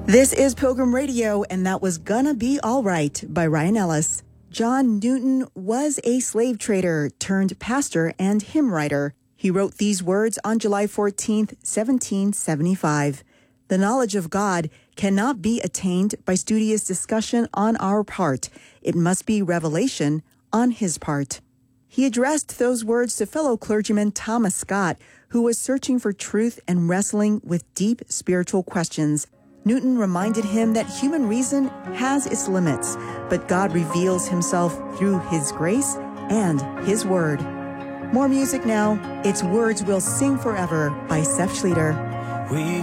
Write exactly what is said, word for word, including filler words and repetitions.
This is Pilgrim Radio, and that was Gonna Be All Right by Ryan Ellis. John Newton was a slave trader turned pastor and hymn writer. He wrote these words on July fourteenth, seventeen seventy-five. The knowledge of God cannot be attained by studious discussion on our part. It must be revelation on his part. He addressed those words to fellow clergyman Thomas Scott, who was searching for truth and wrestling with deep spiritual questions. Newton reminded him that human reason has its limits, but God reveals himself through his grace and his word. More music now. It's Words We'll Sing Forever by Seth Schleter. We